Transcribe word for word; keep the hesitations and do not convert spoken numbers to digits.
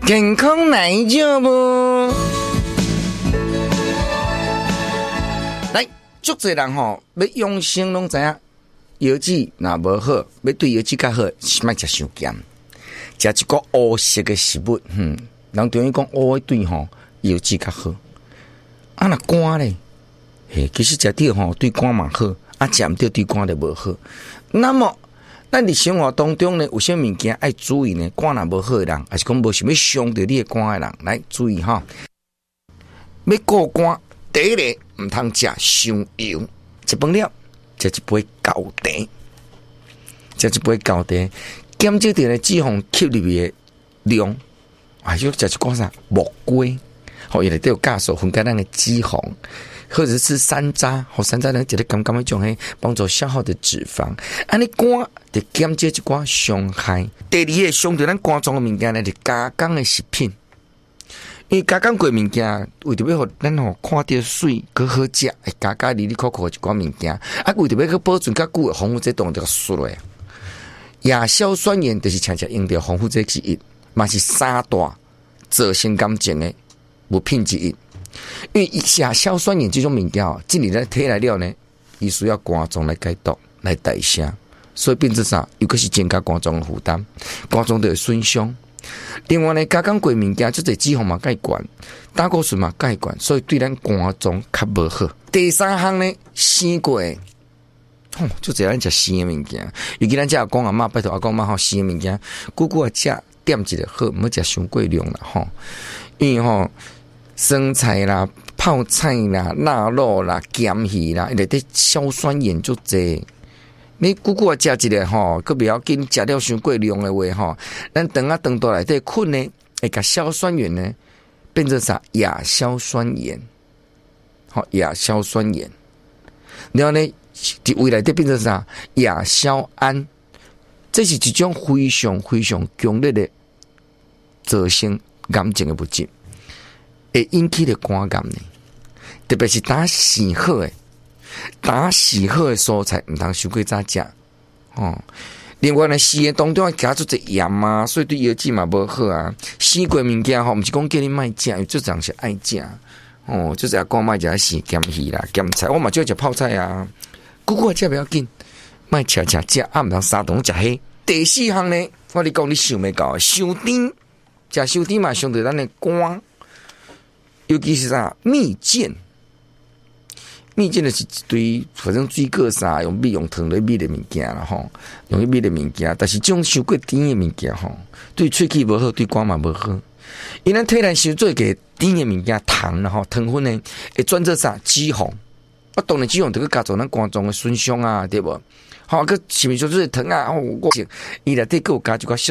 健康奶就不？来，足侪人吼要养生拢知影，药剂若无好，要对药剂较好，莫食伤咸，食一个乌色的食物，嗯，人中医讲乌的对吼药剂较好。啊，若肝咧，嘿，其实食对吼对肝嘛好，啊，食毋对对肝就无好。那么，咱伫生活当中呢，有些物件爱注意呢？肝若无好的人，还是讲无想要伤到你的肝的人，来注意哈。要顾肝，第一个毋通食伤油，食饭了食一杯高茶，食一杯高茶，减少掉咧脂肪吸入去的量，还有食一寡啥木瓜。好，伊内底有酵素分解咱的脂肪，或者是吃山楂，好山楂呢，一个甘甘的种嘿，帮助消耗的脂肪。安尼肝得减少一寡伤害。第二个伤到咱肝脏的物件呢，是加工的食品，因为加工过物件，为着要互咱吼看到水，佮好食，会加加里里扣扣一寡物件，啊，为着要去保存较久的防腐剂，当然就输落。亚硝酸盐就是常常用到防腐剂之一，嘛是三大造成感情的物品之一。因为亚硝酸盐这种物件，进入咱体内了呢，伊需要肝脏来解毒、来代谢，所以变成啥？又可是增加肝脏的负担，肝脏就会损伤。另外呢，加工过物件，即个脂肪嘛介悬，胆固醇嘛介悬，所以对咱肝脏较无好。第三项呢，生过的，哦，就只咱食生的物件，尤其咱家阿公阿嬷，拜托阿公阿嬷吼生的物件，久久啊食点一个好，毋好食伤过量啦吼，因为吼。生菜啦、泡菜啦、腊肉啦、咸鱼啦，内底硝酸盐就多。你久久啊食一个吼，佮不要紧，食了伤过量的话吼，咱肠啊肠道内底菌呢，会甲硝酸盐呢变成啥？亚硝酸盐，好，亚硝酸盐。然后呢，伫胃内底变成啥？亚硝胺，这是一种非常非常强烈的造成癌症的物质。会引起的肝癌呢，特别是打洗好的、打洗好的蔬菜，唔通伤过早食哦。另外呢，食的当中加出只盐啊，所以对腰子嘛无好啊。生过物件吼，唔是讲叫你莫食，有这人是爱食哦。就是讲莫食生咸鱼啦、咸菜，我嘛就食泡菜啊。久久食不要紧，莫吃吃食，啊唔通三顿食黑。第四项呢，我你讲你想未到，伤甜，食伤甜嘛伤到咱的肝。尤其是啥蜜饯，蜜饯就是一堆反正水果啥用蜜用糖来蜜的物件啦吼，用去蜜的物件，但是这种伤过甜的物件吼，对喙齿无好，对肝嘛无好。因咱体内受做个甜的物件糖啦吼，糖分呢会转做啥脂肪，啊当然脂肪就去加做咱肝脏的损伤啊，对无？好，个前面说做糖啊，哦，我伊内底佫有加一寡。